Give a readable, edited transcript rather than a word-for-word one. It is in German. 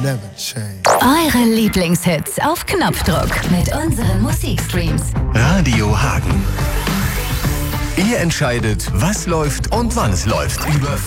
never change. Eure Lieblingshits auf Knopfdruck mit unseren Musikstreams. Radio Hagen. Ihr entscheidet, was läuft und wann es läuft. Über